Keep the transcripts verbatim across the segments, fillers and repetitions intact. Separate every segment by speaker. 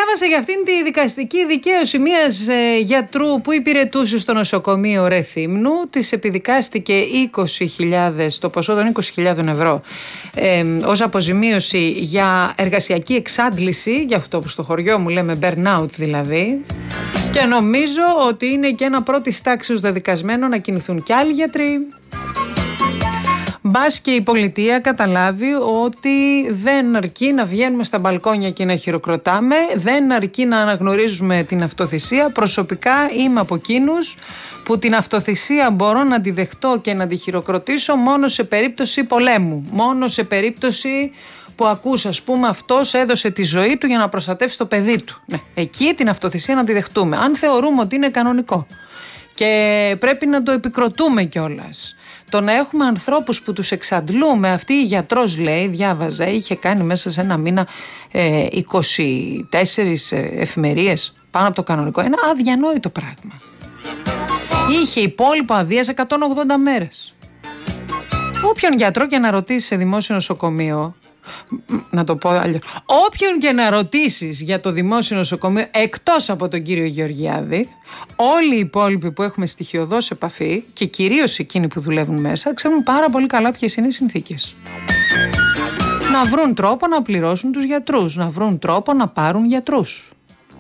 Speaker 1: διάβασα για αυτήν τη δικαστική δικαίωση μιας ε, γιατρού που υπηρετούσε στο νοσοκομείο Ρεθύμνου. Της επιδικάστηκε είκοσι χιλιάδες, το ποσό των είκοσι χιλιάδες ευρώ ε, ως αποζημίωση για εργασιακή εξάντληση, για αυτό που στο χωριό μου λέμε burnout δηλαδή. Και νομίζω ότι είναι και ένα πρώτης τάξης δεδικασμένο να κινηθούν κι άλλοι γιατροί. Μπας και η πολιτεία καταλάβει ότι δεν αρκεί να βγαίνουμε στα μπαλκόνια και να χειροκροτάμε, δεν αρκεί να αναγνωρίζουμε την αυτοθυσία. Προσωπικά είμαι από εκείνους που την αυτοθυσία μπορώ να τη δεχτώ και να τη χειροκροτήσω μόνο σε περίπτωση πολέμου, μόνο σε περίπτωση που ακούς, ας πούμε, αυτός έδωσε τη ζωή του για να προστατεύσει το παιδί του. Ναι, εκεί την αυτοθυσία να τη δεχτούμε, αν θεωρούμε ότι είναι κανονικό. Και πρέπει να το επικροτούμε κιόλας. Το να έχουμε ανθρώπους που τους εξαντλούμε, αυτή η γιατρός λέει, διάβαζα, είχε κάνει μέσα σε ένα μήνα ε, είκοσι τέσσερις εφημερίες πάνω από το κανονικό. Ένα αδιανόητο πράγμα. Είχε υπόλοιπο αδείας εκατόν ογδόντα μέρες. Όποιον γιατρό και να ρωτήσει σε δημόσιο νοσοκομείο, να το πω αλλιώς, όποιον και να ρωτήσεις για το δημόσιο νοσοκομείο εκτός από τον κύριο Γεωργιάδη, όλοι οι υπόλοιποι που έχουμε στοιχειωδώς επαφή και κυρίως εκείνοι που δουλεύουν μέσα ξέρουν πάρα πολύ καλά ποιες είναι οι συνθήκες. Να βρουν τρόπο να πληρώσουν τους γιατρούς, να βρουν τρόπο να πάρουν γιατρούς.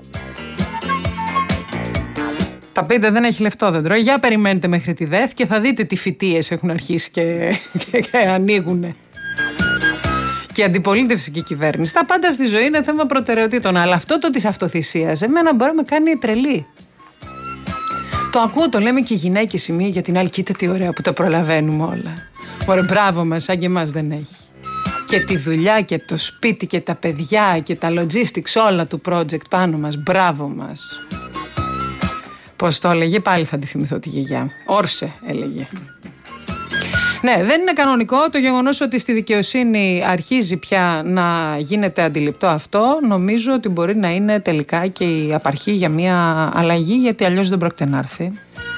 Speaker 1: Θα πείτε δεν έχει λεφτό δεν τρώει, για περιμένετε μέχρι τη ΔΕΘ και θα δείτε τι φοιτίες έχουν αρχίσει και, και, και ανοίγουνε. Και αντιπολίτευση και κυβέρνηση. Τα πάντα στη ζωή είναι θέμα προτεραιοτήτων. Αλλά αυτό το της αυτοθυσίας, εμένα μπορεί να με κάνει τρελή. Το ακούω, το λέμε και οι γυναίκες η μία για την άλλη. Κοίτα τι ωραία που τα προλαβαίνουμε όλα. Ωραία, μπράβο μας, σαν και εμάς δεν έχει. Και τη δουλειά και το σπίτι και τα παιδιά και τα logistics, όλα του project πάνω μας. Μπράβο μας. Πώς το έλεγε, πάλι θα τη θυμηθώ τη γιαγιά. Όρσε, έλεγε. Ναι, δεν είναι κανονικό το γεγονός ότι στη δικαιοσύνη αρχίζει πια να γίνεται αντιληπτό αυτό. Νομίζω ότι μπορεί να είναι τελικά και η απαρχή για μια αλλαγή, γιατί αλλιώς δεν πρόκειται να έρθει.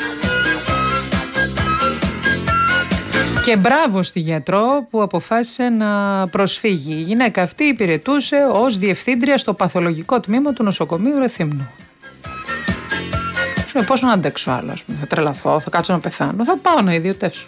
Speaker 1: Και μπράβο στη γιατρό που αποφάσισε να προσφύγει. Η γυναίκα αυτή υπηρετούσε ως διευθύντρια στο παθολογικό τμήμα του νοσοκομείου Ρεθύμνου. Πόσο να αντέξω άλλο, ας πούμε, θα τρελαθώ, θα κάτσω να πεθάνω, θα πάω να ιδιωτεύσω.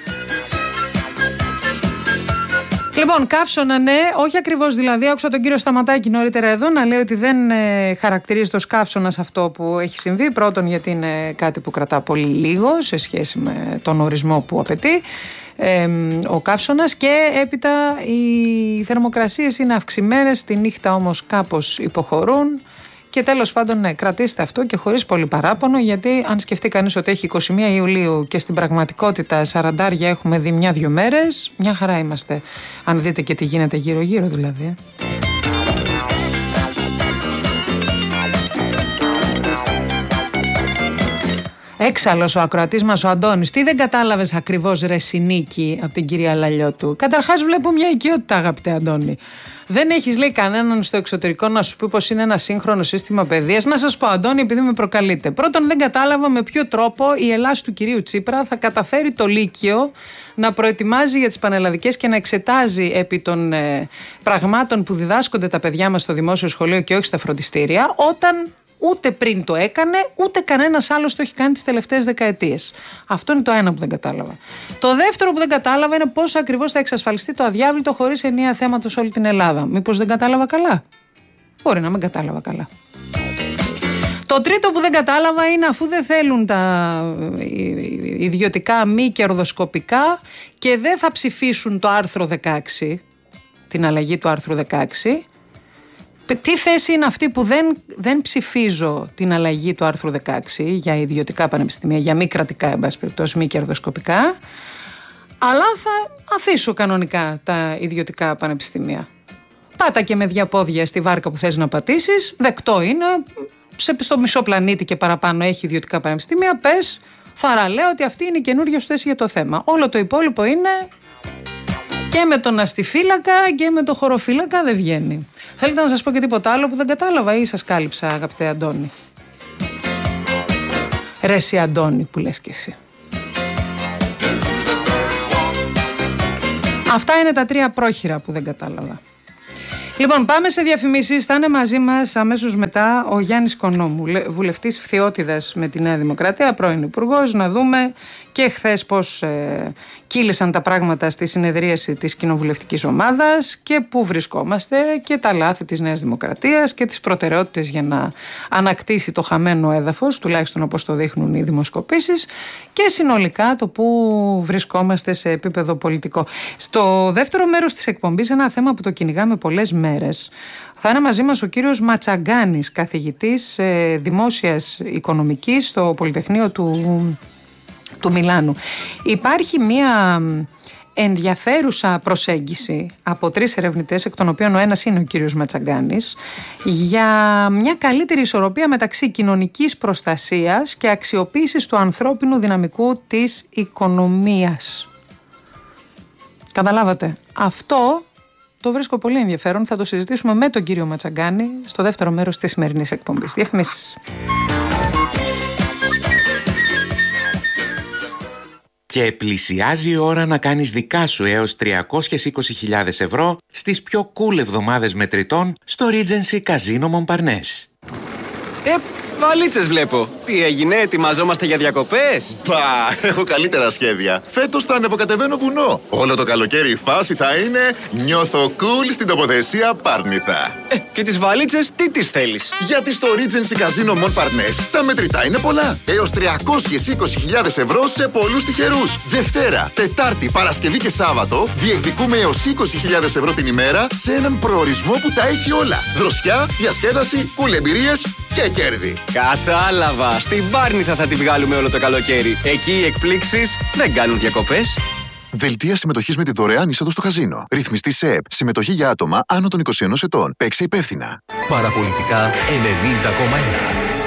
Speaker 1: Λοιπόν, καύσωνα, ναι, όχι ακριβώς δηλαδή. Άκουσα τον κύριο Σταματάκη νωρίτερα εδώ να λέει ότι δεν ε, χαρακτηρίζεται ως καύσωνας αυτό που έχει συμβεί. Πρώτον, γιατί είναι κάτι που κρατά πολύ λίγο σε σχέση με τον ορισμό που απαιτεί ε, ο καύσωνας. Και έπειτα οι θερμοκρασίες είναι αυξημένες, τη νύχτα όμως κάπως υποχωρούν. Και τέλος πάντων, ναι, κρατήστε αυτό και χωρίς πολύ παράπονο, γιατί αν σκεφτεί κανείς ότι έχει είκοσι μία Ιουλίου και στην πραγματικότητα σαραντάρια έχουμε δει μια-δυο μέρες, μια χαρά είμαστε. Αν δείτε και τι γίνεται γύρω-γύρω δηλαδή. Έξαλλος ο ακροατής μας ο Αντώνης. Τι δεν κατάλαβες ακριβώς, ρε Συνίκη, από την κυρία Λαλιώτου? Καταρχάς, βλέπω μια οικειότητα, αγαπητέ Αντώνη. Δεν έχεις, λέει, κανέναν στο εξωτερικό να σου πει πως είναι ένα σύγχρονο σύστημα παιδείας. Να σας πω, Αντώνη, επειδή με προκαλείτε. Πρώτον, δεν κατάλαβα με ποιο τρόπο η Ελλάς του κυρίου Τσίπρα θα καταφέρει το Λύκειο να προετοιμάζει για τις πανελλαδικές και να εξετάζει επί των ε, πραγμάτων που διδάσκονται τα παιδιά μας στο δημόσιο σχολείο και όχι στα φροντιστήρια, όταν ούτε πριν το έκανε, ούτε κανένας άλλος το έχει κάνει τις τελευταίες δεκαετίες. Αυτό είναι το ένα που δεν κατάλαβα. Το δεύτερο που δεν κατάλαβα είναι πώς ακριβώς θα εξασφαλιστεί το αδιάβλητο χωρίς ενιαία θέματα σε όλη την Ελλάδα. Μήπως δεν κατάλαβα καλά? Μπορεί να μην κατάλαβα καλά. Το τρίτο που δεν κατάλαβα είναι, αφού δεν θέλουν τα ιδιωτικά μη κερδοσκοπικά και δεν θα ψηφίσουν το άρθρο δεκαέξι, την αλλαγή του άρθρου δεκαέξι, τι θέση είναι αυτή που δεν, δεν ψηφίζω την αλλαγή του άρθρου δεκαέξι για ιδιωτικά πανεπιστήμια, για μη κρατικά, εν πάση περιπτώσει, μη κερδοσκοπικά, αλλά θα αφήσω κανονικά τα ιδιωτικά πανεπιστήμια. Πάτα και με διαπόδια στη βάρκα που θες να πατήσεις, δεκτό είναι, στο μισό πλανήτη και παραπάνω έχει ιδιωτικά πανεπιστήμια, πες, θαραλέω ότι αυτή είναι η καινούργια σου θέση για το θέμα. Όλο το υπόλοιπο είναι και με τον αστιφύλακα και με τον χωροφύλακα δεν βγαίνει. Θέλετε να σας πω και τίποτα άλλο που δεν κατάλαβα ή σας κάλυψα, αγαπητέ Αντώνη? Ρε εσύ Αντώνη που λες και εσύ. Αυτά είναι τα τρία πρόχειρα που δεν κατάλαβα. Λοιπόν, πάμε σε διαφημίσεις. Θα είναι μαζί μας αμέσως μετά ο Γιάννης Κονόμου, βουλευτής Φθιώτιδας με τη Νέα Δημοκρατία, πρώην υπουργός. Να δούμε και χθες πώς ε, κύλησαν τα πράγματα στη συνεδρίαση της κοινοβουλευτικής ομάδας και πού βρισκόμαστε και τα λάθη της Νέας Δημοκρατίας και τις προτεραιότητες για να ανακτήσει το χαμένο έδαφος, τουλάχιστον όπως το δείχνουν οι δημοσκοπήσεις, και συνολικά το πού βρισκόμαστε σε επίπεδο πολιτικό. Στο δεύτερο μέρος της εκπομπής, ένα θέμα που το κυνηγάμε πολλές μέρες, θα είναι μαζί μας ο κύριος Ματσαγκάνης, καθηγητής ε, δημόσιας οικονομικής στο Πολυτεχνείο του, του Μιλάνου. Υπάρχει μία ενδιαφέρουσα προσέγγιση από τρεις ερευνητές, εκ των οποίων ο ένας είναι ο κύριος Ματσαγκάνης, για μια καλύτερη ισορροπία μεταξύ κοινωνικής προστασίας και αξιοποίησης του ανθρώπινου δυναμικού της οικονομίας. Καταλάβατε. Αυτό το βρίσκω πολύ ενδιαφέρον. Θα το συζητήσουμε με τον κύριο Ματσαγκάνη στο δεύτερο μέρος της σημερινής εκπομπής. Διαφημίσεις.
Speaker 2: Και πλησιάζει η ώρα να κάνεις δικά σου έως τριακόσιες είκοσι χιλιάδες ευρώ στις πιο cool εβδομάδες μετρητών στο Regency Casino Montparnasse.
Speaker 3: Ε, βαλίτσες βλέπω. Τι έγινε, ετοιμαζόμαστε για διακοπές?
Speaker 4: Πα, έχω καλύτερα σχέδια. Φέτος θα ανεβοκατεβαίνω βουνό. Όλο το καλοκαίρι η φάση θα είναι νιώθω cool στην τοποθεσία Πάρνηθα.
Speaker 3: Ε, και τις βαλίτσες τι τις θέλεις?
Speaker 4: Γιατί στο Regency Casino Montparnasse τα μετρητά είναι πολλά. Έως τριακόσιες είκοσι χιλιάδες ευρώ σε πολλούς τυχερούς. Δευτέρα, Τετάρτη, Παρασκευή και Σάββατο διεκδικούμε έως είκοσι χιλιάδες ευρώ την ημέρα σε έναν προορισμό που τα έχει όλα. Δροσιά, διασκέδαση, cool εμπειρίες και κέρδη.
Speaker 3: Κατάλαβα. Στην Πάρνηθα θα τη βγάλουμε όλο το καλοκαίρι. Εκεί οι εκπλήξεις δεν κάνουν διακοπές.
Speaker 4: Δελτία συμμετοχής με τη δωρεάν είσοδο στο καζίνο. Ρυθμιστή ΣΕΕΠ. Συμμετοχή για άτομα άνω των είκοσι ενός ετών. Παίξε υπεύθυνα.
Speaker 5: Παραπολιτικά ενενήντα κόμμα ένα.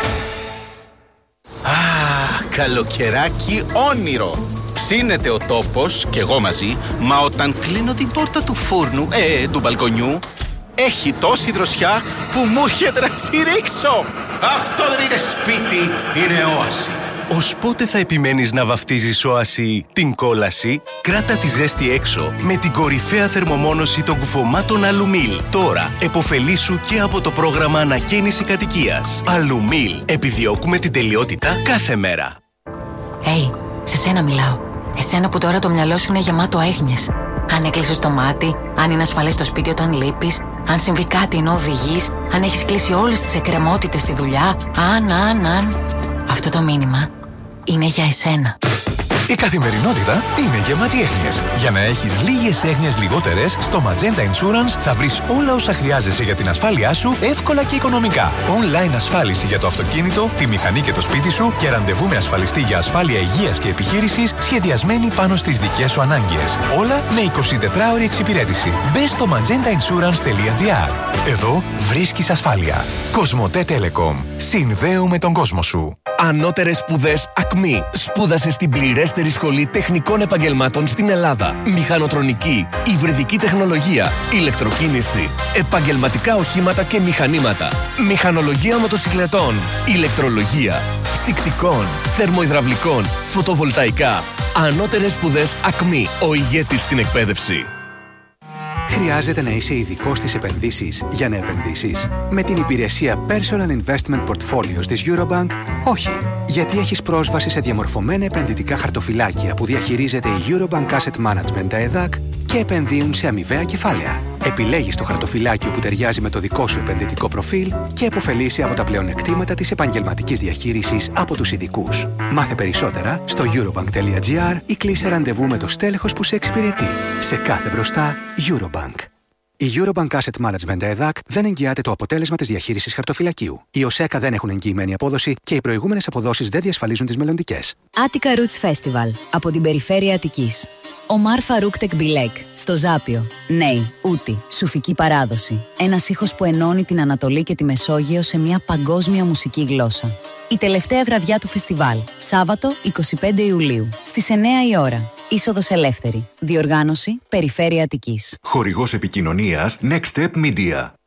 Speaker 6: Α, καλοκαιράκι όνειρο. Ψήνεται ο τόπος και εγώ μαζί, μα όταν κλείνω την πόρτα του φούρνου, ε, του μπαλκονιού, έχει τόση δροσιά που μου έρχεται να τσιρίξω. Αυτό δεν είναι σπίτι, είναι όαση.
Speaker 5: Ως πότε θα επιμένεις να βαφτίζεις όαση την κόλαση? Κράτα τη ζέστη έξω με την κορυφαία θερμομόνωση των κουφωμάτων Αλουμίλ. Τώρα εποφελήσου και από το πρόγραμμα ανακαίνιση κατοικίας. Αλουμίλ. Επιδιώκουμε την τελειότητα κάθε μέρα.
Speaker 7: Hey, σε σένα μιλάω. Εσένα που τώρα το μυαλό σου είναι γεμάτο έγνοιες. Αν έκλεισες το μάτι, αν είναι ασφαλές το σπίτι όταν λείπεις, αν συμβεί κάτι ενώ οδηγείς, αν έχεις κλείσει όλες τις εκκρεμότητες στη δουλειά, αν, αν, αν. Αυτό το μήνυμα είναι για εσένα.
Speaker 8: Η καθημερινότητα είναι γεμάτη έγνοιες. Για να έχεις λίγες έγνοιες λιγότερες, στο Magenta Insurance θα βρεις όλα όσα χρειάζεσαι για την ασφάλειά σου εύκολα και οικονομικά. Online ασφάλιση για το αυτοκίνητο, τη μηχανή και το σπίτι σου και ραντεβού με ασφαλιστή για ασφάλεια υγείας και επιχείρησης σχεδιασμένη πάνω στις δικές σου ανάγκες. Όλα με εικοσιτετράωρη εξυπηρέτηση. Μπες στο magenta insurance τελεία gr. Εδώ βρίσκεις ασφάλεια. Κοσμοτέ Telecom. Συνδέουμε τον κόσμο σου.
Speaker 9: Ανώτερες σπουδές ΑΚΜΗ. Σπούδασε στην πληρέστερη σχολή τεχνικών επαγγελμάτων στην Ελλάδα. Μηχανοτρονική, υβριδική τεχνολογία, ηλεκτροκίνηση, επαγγελματικά οχήματα και μηχανήματα, μηχανολογία μοτοσυκλετών, ηλεκτρολογία, ψυκτικών, θερμοϊδραυλικών, φωτοβολταϊκά. Ανώτερες σπουδές ΑΚΜΗ. Ο ηγέτης στην εκπαίδευση.
Speaker 10: Χρειάζεται να είσαι ειδικός στις επενδύσεις για να επενδύσεις? Με την υπηρεσία Personal Investment Portfolios της Eurobank, όχι. Γιατί έχεις πρόσβαση σε διαμορφωμένα επενδυτικά χαρτοφυλάκια που διαχειρίζεται η Eurobank Asset Management, τα ΕΔΑΚ, και επενδύουν σε αμοιβαία κεφάλαια. Επιλέγεις το χαρτοφυλάκιο που ταιριάζει με το δικό σου επενδυτικό προφίλ και επωφελείσαι από τα πλεονεκτήματα της επαγγελματικής διαχείρισης από τους ειδικούς. Μάθε περισσότερα στο eurobank τελεία gr ή κλείσε ραντεβού με το στέλεχος που σε εξυπηρετεί. Σε κάθε μπροστά, Eurobank. Η Eurobank Asset Management ΕΔΑΚ δεν εγγυάται το αποτέλεσμα της διαχείρισης χαρτοφυλακίου. Οι ΟΣΕΚΑ δεν έχουν εγγυημένη απόδοση και οι προηγούμενες αποδόσεις δεν διασφαλίζουν τις μελλοντικές.
Speaker 11: Attica Roots Festival από την περιφέρεια Αττικής. Ομάρ Φαρούκ Τεκμπιλέκ στο Ζάπιο. Νέοι, Ούτη, σουφική παράδοση. Ένας ήχος που ενώνει την Ανατολή και τη Μεσόγειο σε μια παγκόσμια μουσική γλώσσα. Η τελευταία βραδιά του φεστιβάλ, Σάββατο εικοστή πέμπτη Ιουλίου, στις εννιά η ώρα. Είσοδος ελεύθερη. Διοργάνωση Περιφέρεια Αττικής.
Speaker 8: Χορηγός επικοινωνίας Next Step Media.